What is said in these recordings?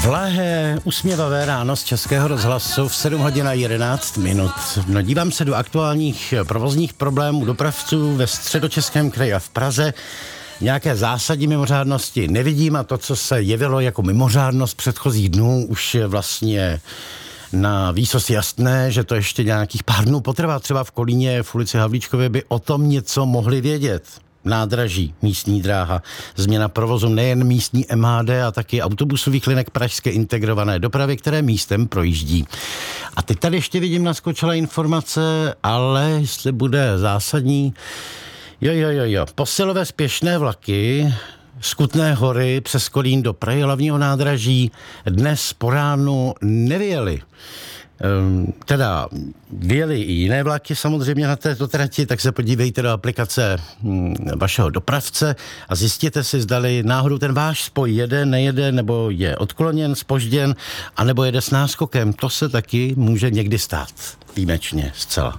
Blahé, usměvavé ráno z Českého rozhlasu v 7 hodin a 11 minut. No, dívám se do aktuálních provozních problémů dopravců ve Středočeském kraji a v Praze. Nějaké zásadní mimořádnosti nevidím a to, co se jevilo jako mimořádnost předchozích dnů, už je vlastně na výsost jasné, že to ještě nějakých pár dnů potrvá. Třeba v Kolíně, v ulici Havlíčkově by o tom něco mohli vědět. Nádraží, místní dráha, změna provozu nejen místní MHD a taky autobusových linek pražské integrované dopravy, které místem projíždí. A teď tady ještě vidím, naskočila informace, ale jestli bude zásadní, posilové spěšné vlaky z Kutné Hory přes Kolín do Prahy hlavního nádraží dnes po ránu nevyjeli. Teda vyjeli i jiné vlaky samozřejmě na této trati, tak se podívejte do aplikace vašeho dopravce a zjistěte si, zdali náhodou ten váš spoj jede, nejede, nebo je odkloněn, zpožděn, anebo jede s náskokem. To se taky může někdy stát. Výjimečně, zcela.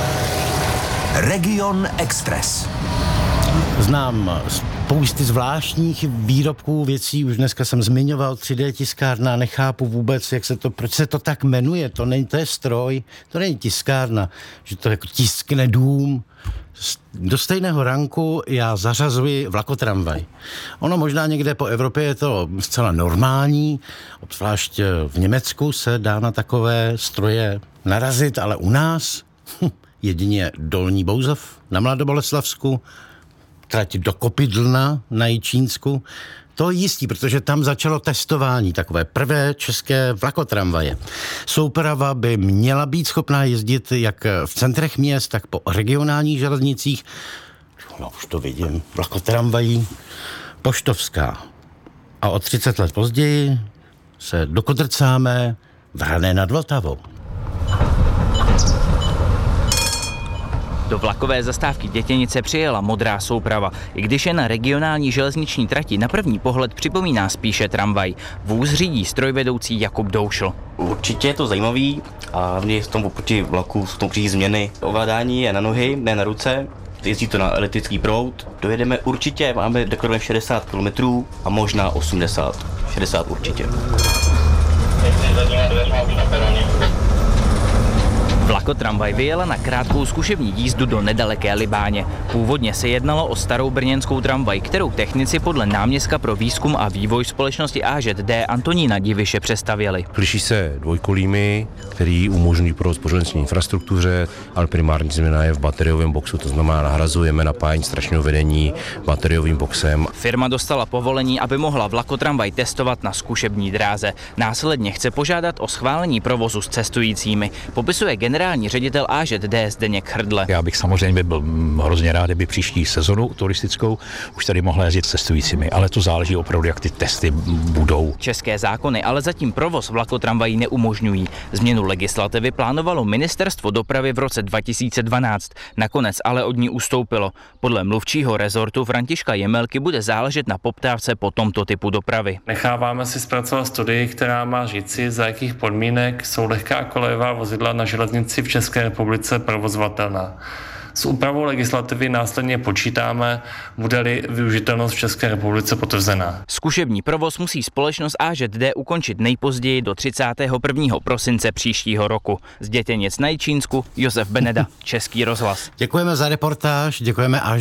Region Express. Znám spousty zvláštních výrobků, věcí, už dneska jsem zmiňoval 3D tiskárna, nechápu vůbec, proč se to tak jmenuje, to je stroj, to není tiskárna, že to jako tiskne dům. Do stejného ranku já zařazuji vlakotramvaj. Ono možná někde po Evropě je to zcela normální, obzvlášť v Německu se dá na takové stroje narazit, ale u nás jedině Dolní Bouzov na Mladoboleslavsku, trať do Kopidlna na Jičínsku. To je jistý, protože tam začalo testování takové prvé české vlakotramvaje. Souprava by měla být schopná jezdit jak v centrech měst, tak po regionálních železnicích. No, už to vidím. Vlakotramvají Poštovská. A o 30 let později se dokodrcáme v Hrané nad Vltavou. Do vlakové zastávky Dětěnice přijela modrá souprava, i když je na regionální železniční trati na první pohled připomíná spíše tramvaj. Vůz řídí strojvedoucí Jakub Doušl. Určitě je to zajímavý a v tom oproti vlaku jsou určitě změny. Ovládání je na nohy, ne na ruce, jezdí to na elektrický proud. Dojedeme určitě, máme deklarované 60 km a možná 80, 60 určitě. Vlakotramvaj vyjela na krátkou zkušební jízdu do nedaleké Libáně. Původně se jednalo o starou brněnskou tramvaj, kterou technici podle náměstka pro výzkum a vývoj společnosti AŽD Antonína Diviše přestavěli. Liší se dvojkolími, který umožňují provoz po železniční infrastruktuře, ale primární změna je v bateriovém boxu, to znamená nahrazujeme napájení strašného vedení bateriovým boxem. Firma dostala povolení, aby mohla vlakotramvaj testovat na zkušební dráze. Následně chce požádat o schválení provozu s cestujícími. Popisuje generální ředitel AŽD Zdeněk Hrdle. Já bych samozřejmě byl hrozně rád, kdyby příští sezonu turistickou už tady mohla jezdit s cestujícími, ale to záleží opravdu, jak ty testy budou. České zákony ale zatím provoz vlakotramvají neumožňují. Změnu legislativy plánovalo Ministerstvo dopravy v roce 2012. Nakonec ale od ní ustoupilo. Podle mluvčího rezortu Františka Jemelky bude záležet na poptávce po tomto typu dopravy. Necháváme si zpracovat studii, která má říci, za jakých podmínek jsou lehká kolejová vozidla na železnici v České republice provozovatelná. S úpravou legislativy následně počítáme, bude-li využitelnost v České republice potvrzená. Zkušební provoz musí společnost AŽD ukončit nejpozději do 31. prosince příštího roku. Z Dětěnic na Jičínsku Josef Beneda, Český rozhlas. Děkujeme za reportáž, děkujeme